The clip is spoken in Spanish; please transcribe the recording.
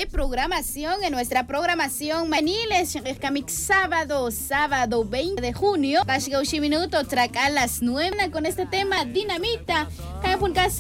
de programación. En nuestra programación Maniles, sábado 20 de junio, minutos, track a las 9 con este tema Dinamita.